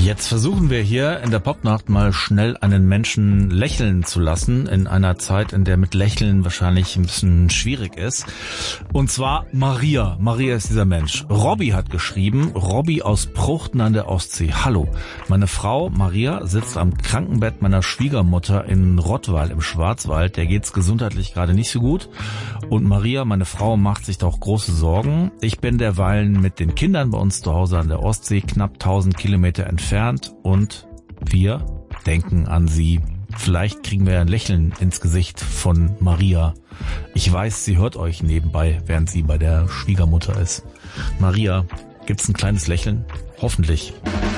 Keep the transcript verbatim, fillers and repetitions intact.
Jetzt versuchen wir hier in der Popnacht mal schnell einen Menschen lächeln zu lassen, in einer Zeit, in der mit Lächeln wahrscheinlich ein bisschen schwierig ist. Und zwar Maria. Maria ist dieser Mensch. Robby hat geschrieben, Robby aus Pruchten an der Ostsee. Hallo, meine Frau Maria sitzt am Krankenbett meiner Schwiegermutter in Rottweil im Schwarzwald. Der geht's gesundheitlich gerade nicht so gut. Und Maria, meine Frau, macht sich doch große Sorgen. Ich bin derweilen mit den Kindern bei uns zu Hause an der Ostsee, knapp tausend Kilometer entfernt. entfernt und wir denken an sie. Vielleicht kriegen wir ein Lächeln ins Gesicht von Maria. Ich weiß, sie hört euch nebenbei, während sie bei der Schwiegermutter ist. Maria, gibt's ein kleines Lächeln? Hoffentlich.